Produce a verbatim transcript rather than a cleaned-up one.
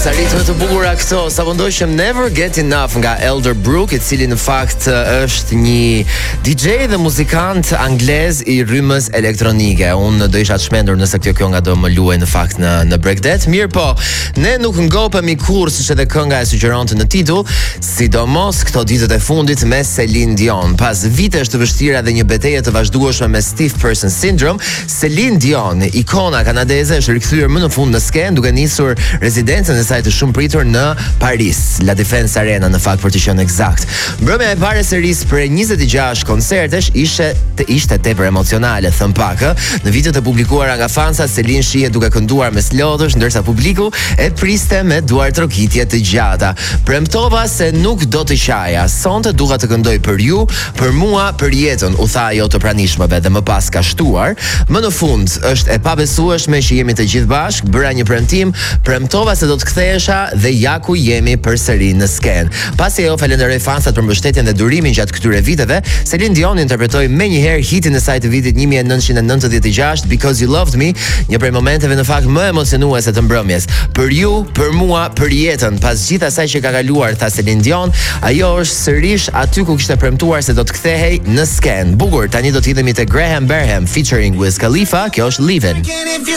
Sa ritme të bukura këto, sa pëndojshem Never Get Enough nga Elder Brook, i cili në fakt është një D J dhe muzikant anglez i rrymës elektronike. Unë do isha të shmendur nëse kjo kënga do më luaj në fakt në, në Breakdet. Mirë po, ne nuk ngopemi kur, siç edhe kënga e sugjeronte në titull, sidomos këto ditët e fundit me Celine Dion. Pas vitesh të vështira dhe një betejë të vazhdueshme me Stiff Person Syndrome, Celine Dion, ikona kanadeze, është rikthyer më në fund në skenë duke nisur rezidencën e saj të shumë pritur në Paris, La Défense Arena në fakt për të qenë eksakt. Mbrëmja e parë e serisë për njëzet e gjashtë koncertesh ishte të ishte tepër emocionale, thëm pak. Në videot e publikuara nga fansat, Celine shihet duke kënduar mes lodhësh, ndërsa publiku e priste me duar trokitje të gjata. Premtova se nuk do të qaja. Sonte dua të këndoj për ju, për mua, për jetën, u tha ajo të pranishmëve dhe më pas ka shtuar. Më në fund është e pabesueshme që jemi të gjithë bashkë, bëra një premtim, premtova se do të kthehesha dhe ja ku jemi përsëri në skenë. Pasi ajo falenderoi fansat për mbështetjen dhe durimin gjatë këtyre viteve, Celine Dion interpretoi menjëherë hitin e saj të vitit një mijë e nëntëqind e nëntëdhjetë e gjashtë, Because You Loved Me, një prej momenteve në fakt më emocionuese të mbrëmjes. Për ju, për mua, për jetën, pas gjithë asaj që ka kaluar, tha Celine Dion, ajo është sërish aty ku kishte premtuar se do të kthehej në skenë. Bukur, tani do të hidhemi te Graham Berham featuring Wiz Khalifa, kjo është Livin'.